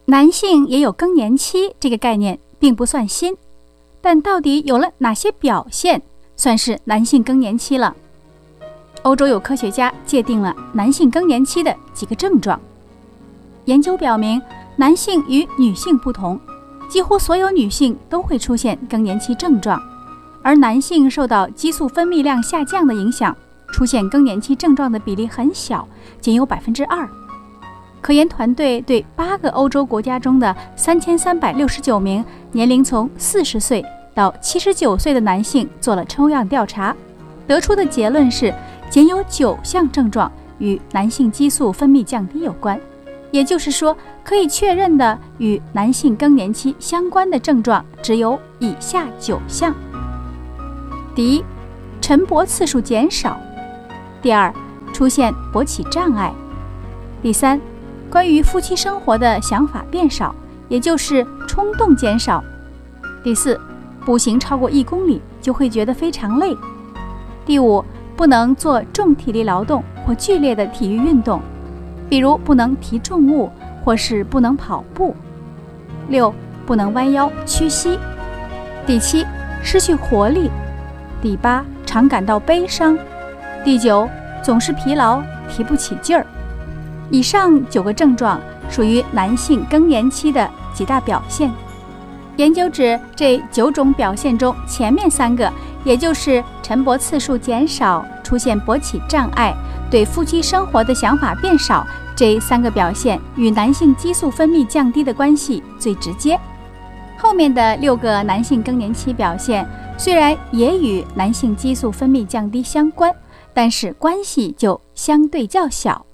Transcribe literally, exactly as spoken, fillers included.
男性也有更年期这个概念并不算新，但到底有了哪些表现算是男性更年期了？欧洲有科学家界定了男性更年期的几个症状。研究表明，男性与女性不同，几乎所有女性都会出现更年期症状，而男性受到激素分泌量下降的影响，出现更年期症状的比例很小，仅有百分之二。科研团队对八个欧洲国家中的三千三百六十九名年龄从四十岁到七十九岁的男性做了抽样调查，得出的结论是，仅有九项症状与男性激素分泌降低有关。也就是说，可以确认的与男性更年期相关的症状只有以下九项。第一，晨勃次数减少；第二，出现勃起障碍；第三，关于夫妻生活的想法变少，也就是冲动减少；第四，步行超过一公里就会觉得非常累；第五，不能做重体力劳动或剧烈的体育运动，比如不能提重物或是不能跑步；六，不能弯腰屈膝；第七，失去活力；第八，常感到悲伤；第九，总是疲劳，提不起劲儿。以上九个症状属于男性更年期的几大表现。研究指这九种表现中，前面三个，也就是晨勃次数减少、出现勃起障碍、对夫妻生活的想法变少，这三个表现与男性激素分泌降低的关系最直接。后面的六个男性更年期表现虽然也与男性激素分泌降低相关，但是关系就相对较小。